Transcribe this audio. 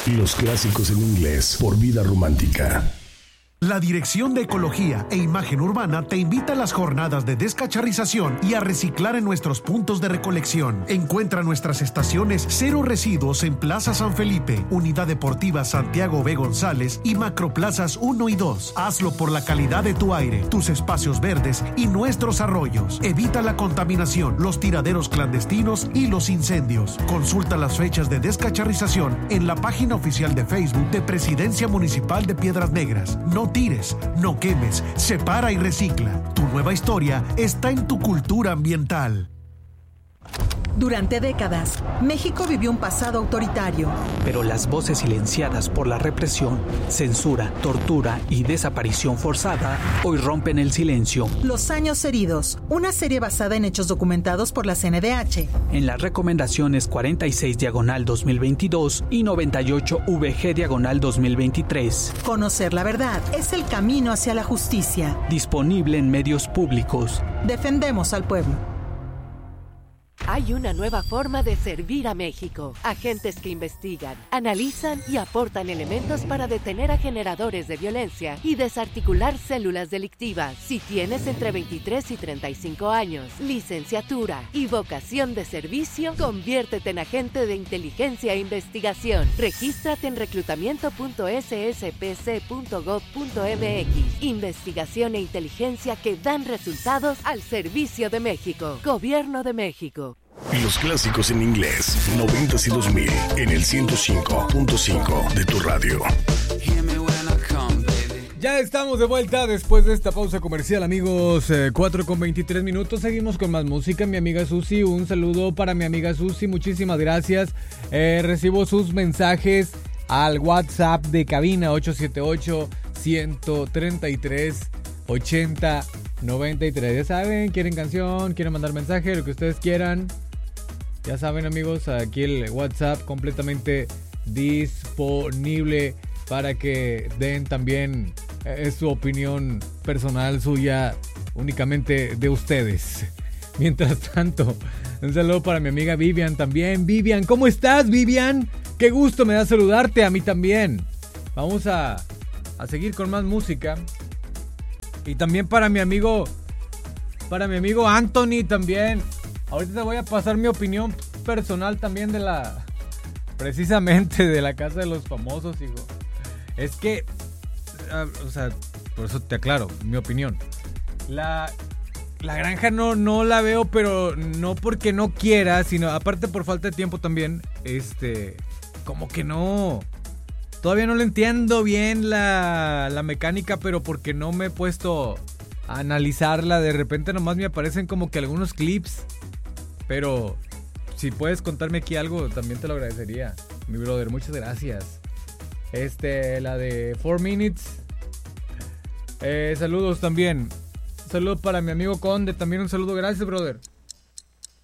Los clásicos en inglés por Vida Romántica. La Dirección de Ecología e Imagen Urbana te invita a las jornadas de descacharrización y a reciclar en nuestros puntos de recolección. Encuentra nuestras estaciones Cero Residuos en Plaza San Felipe, Unidad Deportiva Santiago B. González y Macroplazas 1 y 2. Hazlo por la calidad de tu aire, tus espacios verdes y nuestros arroyos. Evita la contaminación, los tiraderos clandestinos y los incendios. Consulta las fechas de descacharrización en la página oficial de Facebook de Presidencia Municipal de Piedras Negras. No tires, no quemes, separa y recicla. Tu nueva historia está en tu cultura ambiental. Durante décadas, México vivió un pasado autoritario. Pero las voces silenciadas por la represión, censura, tortura y desaparición forzada hoy rompen el silencio. Los años heridos, una serie basada en hechos documentados por la CNDH. En las recomendaciones 46/2022 y 98/VG/2023. Conocer la verdad es el camino hacia la justicia. Disponible en medios públicos. Defendemos al pueblo. Hay una nueva forma de servir a México. Agentes que investigan, analizan y aportan elementos para detener a generadores de violencia y desarticular células delictivas. Si tienes entre 23 y 35 años, licenciatura y vocación de servicio, conviértete en agente de inteligencia e investigación. Regístrate en reclutamiento.sspc.gov.mx. Investigación e inteligencia que dan resultados al servicio de México. Gobierno de México. Los clásicos en inglés, 90s y 2000, en el 105.5 de tu radio. Ya estamos de vuelta después de esta pausa comercial, amigos. 4:23 minutos. Seguimos con más música. Mi amiga Susi, un saludo para mi amiga Susi. Muchísimas gracias. Recibo sus mensajes al WhatsApp de cabina 878-133-8093. Ya saben, quieren canción, quieren mandar mensaje, lo que ustedes quieran. Ya saben, amigos, aquí el WhatsApp completamente disponible para que den también su opinión personal suya, únicamente de ustedes. Mientras tanto, un saludo para mi amiga Vivian también. Vivian, ¿cómo estás, Vivian? Qué gusto me da saludarte, a mí también. Vamos a seguir con más música. Y también para mi amigo Anthony también. Ahorita te voy a pasar mi opinión personal también precisamente de la Casa de los Famosos, hijo. Es que, por eso te aclaro, mi opinión. La granja no la veo, pero no porque no quiera, sino aparte por falta de tiempo también, como que no. Todavía no le entiendo bien la mecánica, pero porque no me he puesto a analizarla. De repente nomás me aparecen como que algunos clips. Pero si puedes contarme aquí algo, también te lo agradecería, mi brother. Muchas gracias. La de 4 Minutes. Saludos también. Saludos para mi amigo Conde. También un saludo. Gracias, brother.